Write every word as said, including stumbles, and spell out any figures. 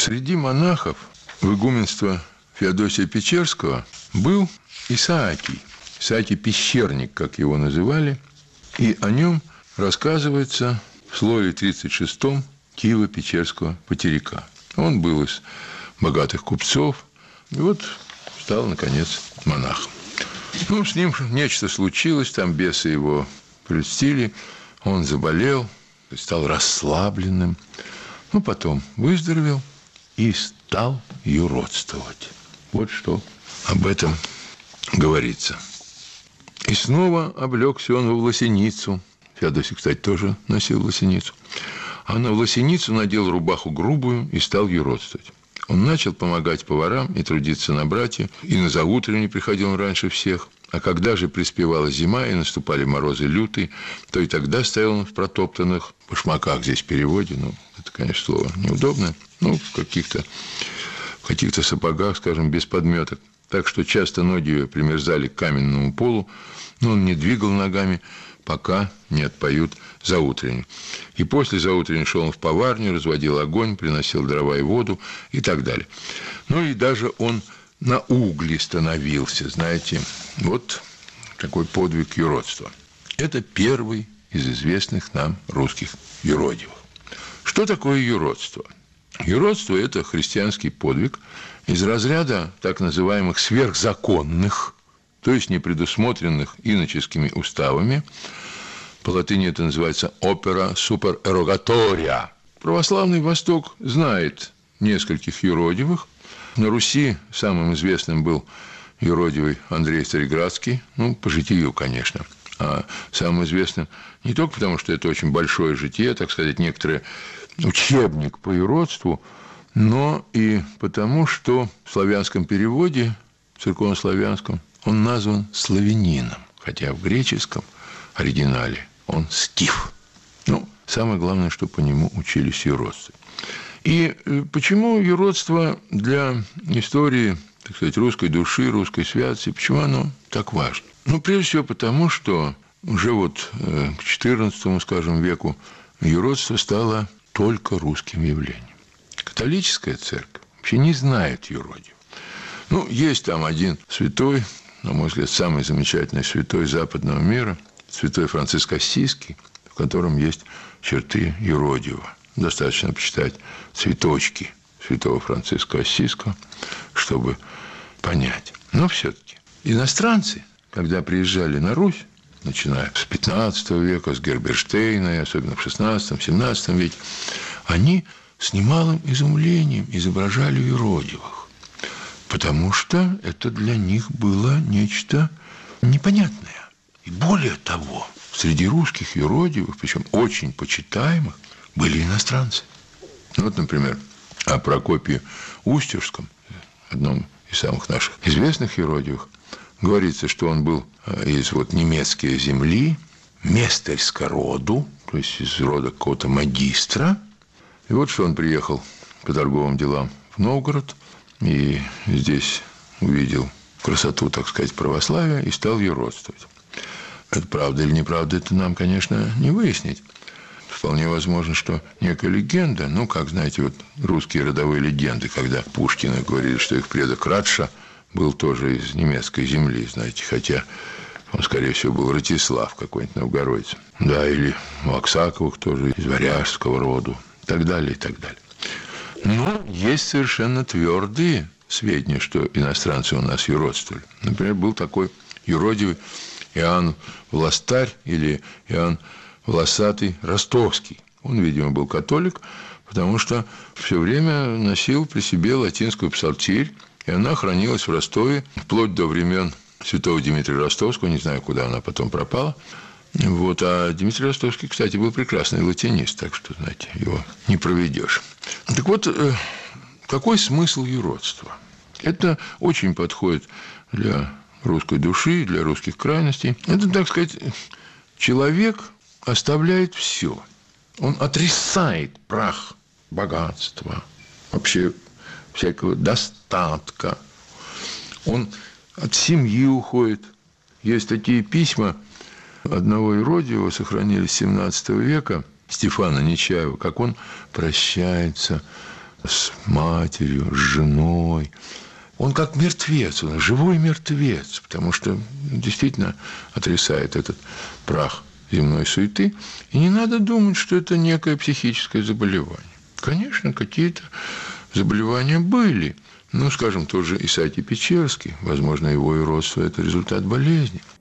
Среди монахов в игуменство Феодосия Печерского был Исаакий, Исаакий Пещерник, как его называли, и о нем рассказывается в слове тридцать шестом Киево-Печерского потеряка. Он был из богатых купцов, и вот стал, наконец, монахом. Ну, с ним нечто случилось, там бесы его прельстили, он заболел, стал расслабленным, ну, потом выздоровел и стал юродствовать. Вот что об этом говорится. И снова облегся он во власеницу. Феодосий, кстати, тоже носил власеницу. А на власеницу надел рубаху грубую и стал юродствовать. Он начал помогать поварам и трудиться на братья, и на заутренне приходил он раньше всех. А когда же приспевала зима и наступали морозы лютые, то и тогда стоял он в протоптанных башмаках, здесь в переводе, ну, это, конечно, слово неудобное, ну, в каких-то, в каких-то сапогах, скажем, без подметок. Так что часто ноги примерзали к каменному полу, но он не двигал ногами, пока не отпоют заутренне. И после заутренне шел он в поварню, разводил огонь, приносил дрова и воду и так далее. Ну и даже он на угли становился, знаете. Вот такой подвиг юродства. Это первый из известных нам русских юродивых. Что такое юродство? Юродство – это христианский подвиг из разряда так называемых сверхзаконных, то есть непредусмотренных иноческими уставами. По латыни это называется opera super erogatoria. Православный Восток знает нескольких юродивых. На Руси самым известным был юродивый Андрей Цареградский, ну, по житию, конечно. А самым известным не только потому, что это очень большое житие, так сказать, некоторый учебник по юродству, но и потому, что в славянском переводе, в церковнославянском, он назван славянином, хотя в греческом оригинале он скиф. Ну, самое главное, что по нему учились юродствовать. И почему юродство для истории, так сказать, русской души, русской святости, почему оно так важно? Ну, прежде всего потому, что уже вот к четырнадцатому, скажем, веку юродство стало только русским явлением. Католическая церковь вообще не знает юродив. Ну, есть там один святой, на мой взгляд, самый замечательный святой западного мира, святой Франциск Ассизский, в котором есть черты юродива. Достаточно почитать цветочки святого Франциска Ассизского, чтобы понять. Но все-таки иностранцы, когда приезжали на Русь, начиная с пятнадцатого века, с Герберштейна, и особенно в шестнадцатом-семнадцатом веке, они с немалым изумлением изображали юродивых, потому что это для них было нечто непонятное. И более того, среди русских юродивых, причем очень почитаемых, были иностранцы. Ну, вот, например, о Прокопии Устюжском, одном из самых наших известных юродивых, говорится, что он был из вот немецкой земли, местерска роду, то есть из рода какого-то магистра. И вот что он приехал по торговым делам в Новгород, и здесь увидел красоту, так сказать, православия и стал юродствовать. Это правда или неправда, это нам, конечно, не выяснить. Вполне возможно, что некая легенда, ну, как, знаете, вот русские родовые легенды, когда Пушкины говорили, что их предок Радша был тоже из немецкой земли, знаете, хотя он, скорее всего, был Ратислав какой-нибудь новгородец. Да, или у Аксаковых тоже из варяжского роду, и так далее, и так далее. Но есть совершенно твердые сведения, что иностранцы у нас юродствовали. Например, был такой юродивый Иоанн Властарь или Иоанн Волосатый Ростовский. Он, видимо, был католик, потому что все время носил при себе латинскую псалтирь, и она хранилась в Ростове вплоть до времен святого Дмитрия Ростовского, не знаю, куда она потом пропала. Вот. А Дмитрий Ростовский, кстати, был прекрасный латинист, так что, знаете, его не проведешь. Так вот, какой смысл юродства? Это очень подходит для русской души, для русских крайностей. Это, так сказать, человек оставляет все. Он отрицает прах богатства, вообще всякого достатка. Он от семьи уходит. Есть такие письма одного юродивого, сохранились с семнадцатого века, Стефана Нечаева, как он прощается с матерью, с женой. Он как мертвец, он живой мертвец, потому что действительно отрицает этот прах земной суеты. И не надо думать, что это некое психическое заболевание. Конечно, какие-то заболевания были. Ну, скажем, тоже Исааки Печерский. Возможно, его иродство – это результат болезни.